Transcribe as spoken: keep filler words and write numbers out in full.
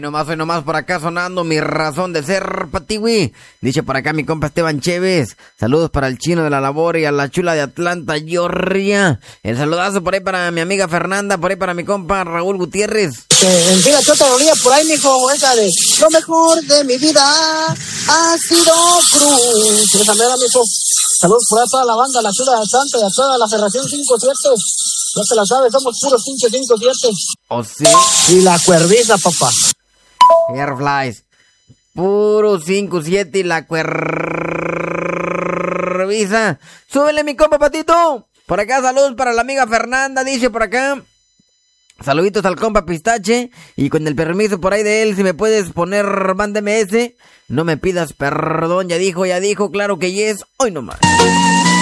nomás, hoy nomás por acá sonando mi razón de ser, Patiwi. Dice por acá mi compa Esteban Chévez. Saludos para el chino de la labor y a la chula de Atlanta, Georgia. El saludazo por ahí para mi amiga Fernanda, por ahí para mi compa Raúl Gutiérrez. Que en fin, la chota rolía por ahí, mijo, esa de lo mejor de mi vida ha sido cruz. Esa mera, mijo. Saludos por ahí a toda la banda, la chula de Santa y a toda la Federación cinco siete. Ya te la sabes, somos puros pinche cinco siete. ¿Oh, sí? Y la cuerdiza, papá. Airflies. Puro cinco siete y la cuerviza. Súbele, mi compa Patito. Por acá, saludos para la amiga Fernanda, dice por acá. Saluditos al compa Pistache. Y con el permiso por ahí de él, si me puedes poner banda M S. No me pidas perdón, ya dijo, ya dijo, claro que yes. Hoy nomás.